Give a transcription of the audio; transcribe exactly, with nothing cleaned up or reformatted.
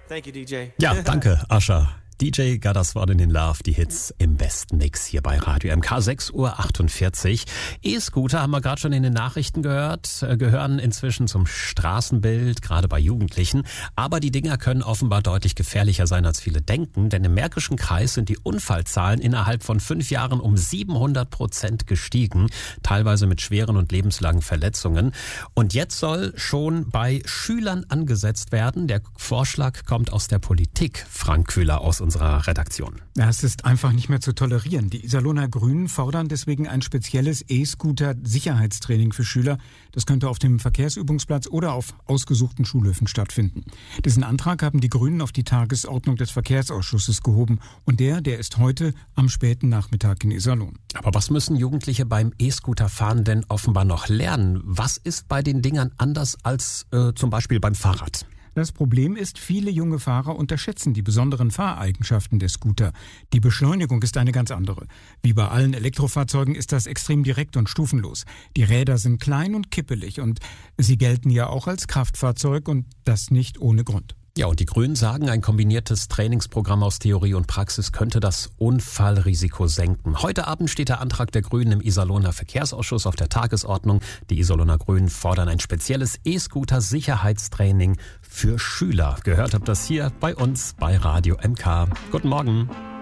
Thank you, D J. Ja, danke, Ascha. D J got us one in love, die Hits im besten Mix hier bei Radio M K, sechs Uhr achtundvierzig. E-Scooter haben wir gerade schon in den Nachrichten gehört, äh, gehören inzwischen zum Straßenbild, gerade bei Jugendlichen. Aber die Dinger können offenbar deutlich gefährlicher sein, als viele denken, denn im Märkischen Kreis sind die Unfallzahlen innerhalb von fünf Jahren um siebenhundert Prozent gestiegen, teilweise mit schweren und lebenslangen Verletzungen. Und jetzt soll schon bei Schülern angesetzt werden. Der Vorschlag kommt aus der Politik. Frank Kühler aus unserer Redaktion. Ja, es ist einfach nicht mehr zu tolerieren. Die Iserlohner Grünen fordern deswegen ein spezielles E-Scooter-Sicherheitstraining für Schüler. Das könnte auf dem Verkehrsübungsplatz oder auf ausgesuchten Schulhöfen stattfinden. Diesen Antrag haben die Grünen auf die Tagesordnung des Verkehrsausschusses gehoben. Und der, der ist heute am späten Nachmittag in Iserlohn. Aber was müssen Jugendliche beim E-Scooter-Fahren denn offenbar noch lernen? Was ist bei den Dingern anders als äh, zum Beispiel beim Fahrrad? Das Problem ist, viele junge Fahrer unterschätzen die besonderen Fahreigenschaften der Scooter. Die Beschleunigung ist eine ganz andere. Wie bei allen Elektrofahrzeugen ist das extrem direkt und stufenlos. Die Räder sind klein und kippelig und sie gelten ja auch als Kraftfahrzeug und das nicht ohne Grund. Ja, und die Grünen sagen, ein kombiniertes Trainingsprogramm aus Theorie und Praxis könnte das Unfallrisiko senken. Heute Abend steht der Antrag der Grünen im Iserlohner Verkehrsausschuss auf der Tagesordnung. Die Iserlohner Grünen fordern ein spezielles E-Scooter-Sicherheitstraining für Schüler. Gehört habt das hier bei uns bei Radio M K. Guten Morgen.